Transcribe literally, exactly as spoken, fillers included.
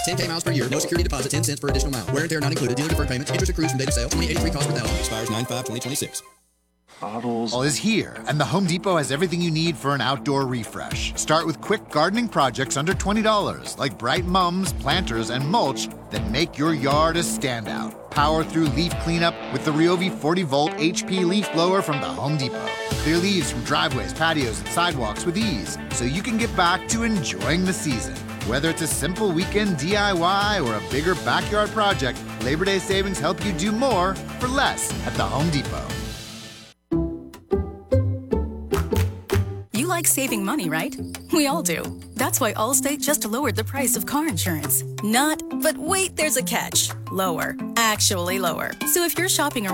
ten K miles per year. No security deposit. ten cents per additional mile. Wear and tear not included. Dealer deferred payments. Interest accrues from date of sale. twenty eighty-three cost per thousand. Expires nine five twenty twenty-six. Bottles. All is here, and the Home Depot has everything you need for an outdoor refresh. Start with quick gardening projects under twenty dollars, like bright mums, planters, and mulch that make your yard a standout. Power through leaf cleanup with the Ryobi forty volt H P leaf blower from the Home Depot. Clear leaves from driveways, patios, and sidewalks with ease, so you can get back to enjoying the season. Whether it's a simple weekend D I Y or a bigger backyard project, Labor Day savings help you do more for less at the Home Depot. You like saving money, right? We all do. That's why Allstate just lowered the price of car insurance. Not, but wait, there's a catch. Lower. Actually lower. So if you're shopping around